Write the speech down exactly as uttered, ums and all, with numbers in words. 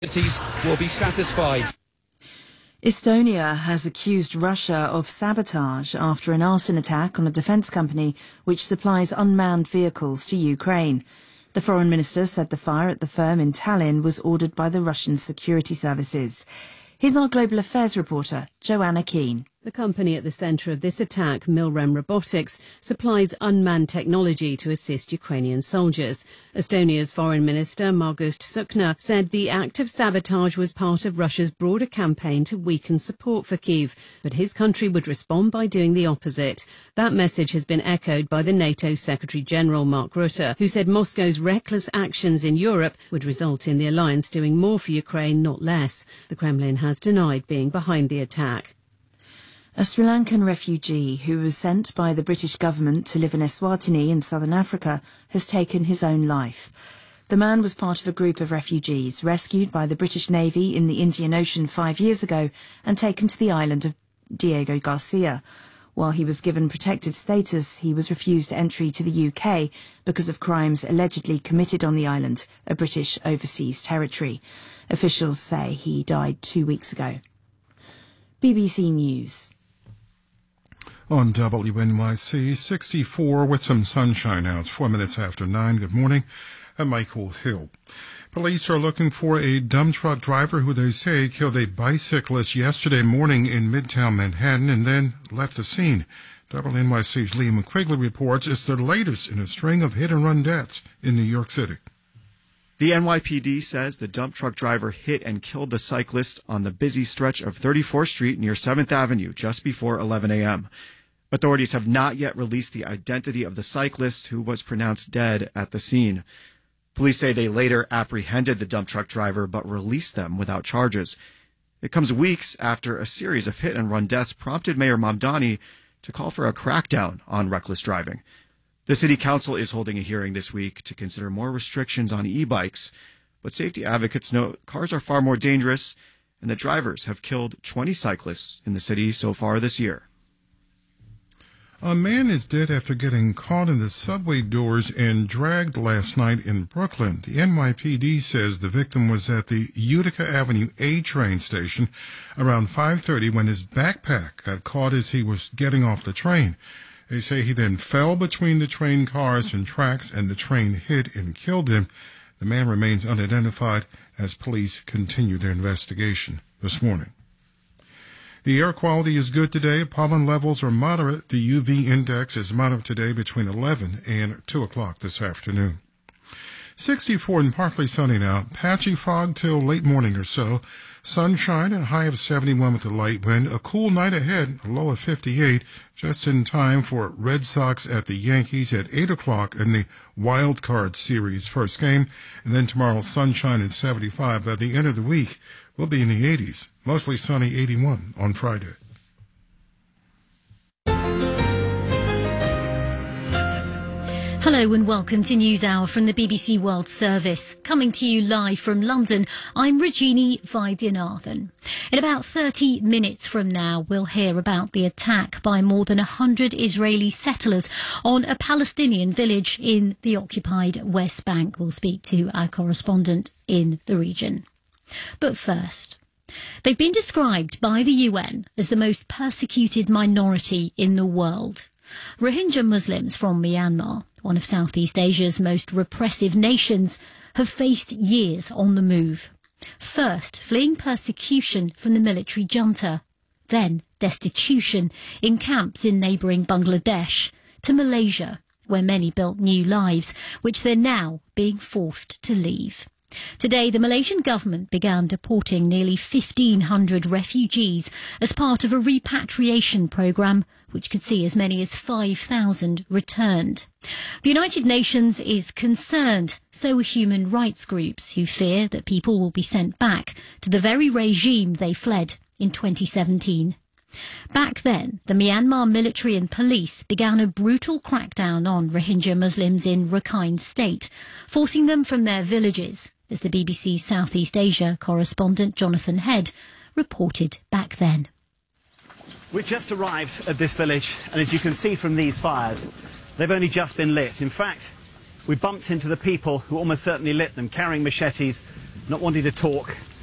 will be satisfied. Estonia has accused Russia of sabotage after an arson attack on a defence company which supplies unmanned vehicles to Ukraine. The foreign minister said the fire at the firm in Tallinn was ordered by the Russian security services. Here's our global affairs reporter, Joanna Keane. The company at the centre of this attack, Milrem Robotics, supplies unmanned technology to assist Ukrainian soldiers. Estonia's Foreign Minister, Margus Tsukna, said the act of sabotage was part of Russia's broader campaign to weaken support for Kyiv, but his country would respond by doing the opposite. That message has been echoed by the NATO Secretary-General, Mark Rutte, who said Moscow's reckless actions in Europe would result in the alliance doing more for Ukraine, not less. The Kremlin has denied being behind the attack. A Sri Lankan refugee who was sent by the British government to live in Eswatini in southern Africa has taken his own life. The man was part of a group of refugees rescued by the British Navy in the Indian Ocean five years ago and taken to the island of Diego Garcia. While he was given protected status, he was refused entry to the U K because of crimes allegedly committed on the island, a British overseas territory. Officials say he died two weeks ago. B B C News. On W N Y C, sixty-four with some sunshine out, four minutes after nine. Good morning. I'm Michael Hill. Police are looking for a dump truck driver who they say killed a bicyclist yesterday morning in Midtown Manhattan and then left the scene. W N Y C's Lee McQuigley reports it's the latest in a string of hit-and-run deaths in New York City. The N Y P D says the dump truck driver hit and killed the cyclist on the busy stretch of thirty-fourth Street near seventh Avenue just before eleven a.m. Authorities have not yet released the identity of the cyclist who was pronounced dead at the scene. Police say they later apprehended the dump truck driver but released them without charges. It comes weeks after a series of hit-and-run deaths prompted Mayor Mamdani to call for a crackdown on reckless driving. The City Council is holding a hearing this week to consider more restrictions on e-bikes, but safety advocates note cars are far more dangerous and that drivers have killed twenty cyclists in the city so far this year. A man is dead after getting caught in the subway doors and dragged last night in Brooklyn. The N Y P D says the victim was at the Utica Avenue A train station around five thirty when his backpack got caught as he was getting off the train. They say he then fell between the train cars and tracks and the train hit and killed him. The man remains unidentified as police continue their investigation this morning. The air quality is good today. Pollen levels are moderate. The U V index is moderate today between eleven and two o'clock this afternoon. sixty-four and partly sunny now. Patchy fog till late morning or so. Sunshine and a high of seventy-one with a light wind. A cool night ahead, a low of fifty-eight. Just in time for Red Sox at the Yankees at eight o'clock in the Wild Card Series first game. And then tomorrow, sunshine and seventy-five. By the end of the week, we'll be in the eighties. Mostly sunny, eighty-one on Friday. Hello and welcome to News Hour from the B B C World Service. Coming to you live from London, I'm Rajini Vaidyanathan. In about thirty minutes from now, we'll hear about the attack by more than one hundred Israeli settlers on a Palestinian village in the occupied West Bank. We'll speak to our correspondent in the region. But first, they've been described by the U N as the most persecuted minority in the world. Rohingya Muslims from Myanmar, one of Southeast Asia's most repressive nations, have faced years on the move. First, fleeing persecution from the military junta, then destitution in camps in neighbouring Bangladesh, to Malaysia, where many built new lives, which they're now being forced to leave. Today, the Malaysian government began deporting nearly fifteen hundred refugees as part of a repatriation programme, which could see as many as five thousand returned. The United Nations is concerned, so are human rights groups who fear that people will be sent back to the very regime they fled in twenty seventeen. Back then, the Myanmar military and police began a brutal crackdown on Rohingya Muslims in Rakhine State, forcing them from their villages, as the B B C's Southeast Asia correspondent Jonathan Head reported back then. We've just arrived at this village, and as you can see from these fires, they've only just been lit. In fact, we bumped into the people who almost certainly lit them, carrying machetes, not wanting to talk,